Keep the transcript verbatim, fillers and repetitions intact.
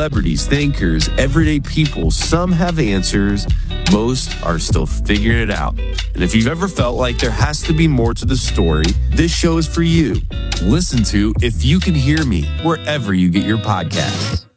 Celebrities, thinkers, everyday people, some have answers, most are still figuring it out. And if you've ever felt like there has to be more to the story, this show is for you. Listen to If You Can Hear Me wherever you get your podcasts.